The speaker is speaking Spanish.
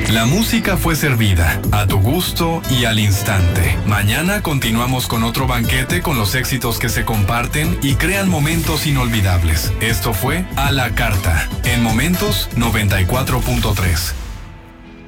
La música fue servida, a tu gusto y al instante. Mañana continuamos con otro banquete con los éxitos que se comparten y crean momentos inolvidables. Esto fue A la Carta, en Momentos 94.3.